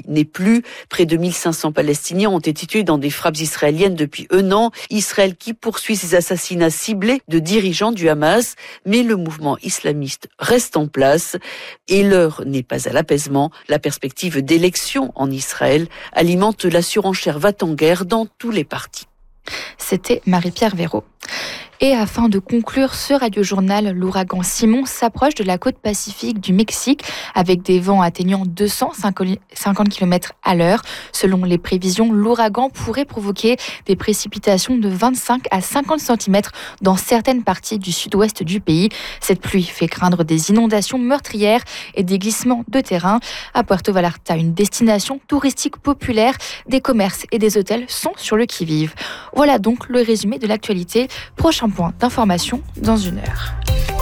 n'est plus. Près de 1500 Palestiniens ont été tués dans des frappes israéliennes depuis un an. Israël qui poursuit ses assassinats ciblés de dirigeants du Hamas, mais le mouvement islamiste reste en place et l'heure n'est pas à l'apaisement. La perspective d'élections en Israël alimente la surenchère va-t-en-guerre dans tous les partis. C'était Marie-Pierre Véraud. Et afin de conclure ce radiojournal, l'ouragan Simon s'approche de la côte pacifique du Mexique avec des vents atteignant 250 km à l'heure. Selon les prévisions, l'ouragan pourrait provoquer des précipitations de 25 à 50 cm dans certaines parties du sud-ouest du pays. Cette pluie fait craindre des inondations meurtrières et des glissements de terrain. À Puerto Vallarta, une destination touristique populaire, des commerces et des hôtels sont sur le qui-vive. Voilà donc le résumé de l'actualité. Prochain point d'information dans 1 heure.